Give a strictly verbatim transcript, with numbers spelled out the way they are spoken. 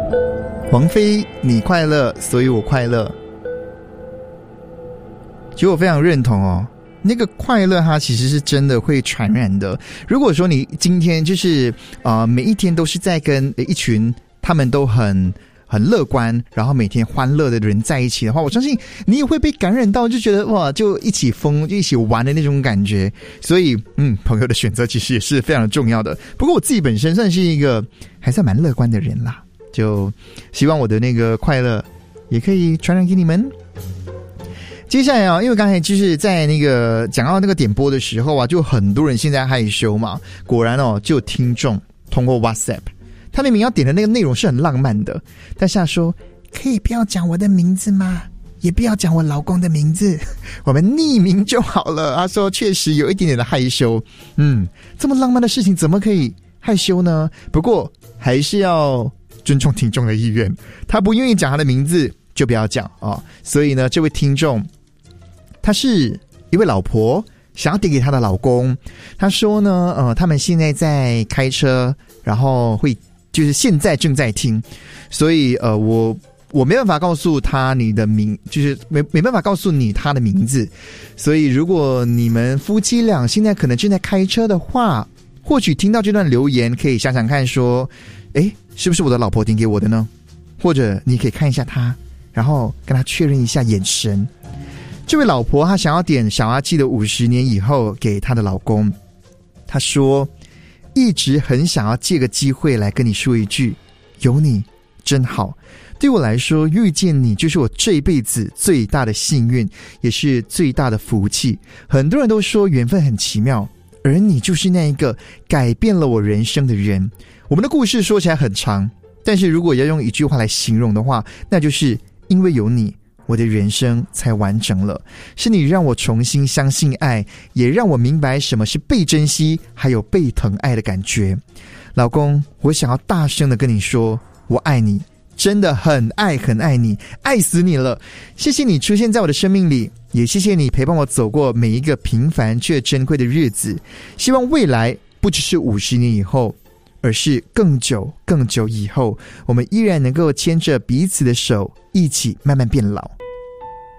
王菲，你快乐，所以我快乐。其实我非常认同哦，那个快乐它其实是真的会传染的。如果说你今天就是呃每一天都是在跟一群他们都很很乐观，然后每天欢乐的人在一起的话，我相信你也会被感染到，就觉得哇，就一起疯，就一起玩的那种感觉。所以嗯，朋友的选择其实也是非常重要的。不过我自己本身算是一个还算蛮乐观的人啦，就希望我的那个快乐也可以传染给你们。接下来啊，因为刚才就是在那个讲到那个点播的时候啊，就很多人现在害羞嘛。果然哦，就有听众通过 WhatsApp， 他明明要点的那个内容是很浪漫的，但是他说可以不要讲我的名字吗？也不要讲我老公的名字，我们匿名就好了。他说确实有一点点的害羞，嗯，这么浪漫的事情怎么可以害羞呢？不过还是要尊重听众的意愿，他不愿意讲他的名字就不要讲啊。所以呢，这位听众她是一位老婆，想要点给她的老公。她说呢，呃，他们现在在开车，然后会就是现在正在听，所以呃，我我没办法告诉他你的名，就是没没办法告诉你他的名字。所以如果你们夫妻俩现在可能正在开车的话，或许听到这段留言，可以想想看，说，诶，是不是我的老婆点给我的呢？或者你可以看一下他，然后跟他确认一下眼神。这位老婆她想要点小阿纪的五十年以后给她的老公，她说一直很想要借个机会来跟你说一句，有你真好，对我来说遇见你就是我这辈子最大的幸运，也是最大的福气。很多人都说缘分很奇妙，而你就是那一个改变了我人生的人。我们的故事说起来很长，但是如果要用一句话来形容的话，那就是因为有你，我的人生才完整了。是你让我重新相信爱，也让我明白什么是被珍惜还有被疼爱的感觉。老公，我想要大声的跟你说，我爱你，真的很爱很爱你，爱死你了。谢谢你出现在我的生命里，也谢谢你陪伴我走过每一个平凡却珍贵的日子。希望未来不只是五十年以后，而是更久更久以后，我们依然能够牵着彼此的手，一起慢慢变老。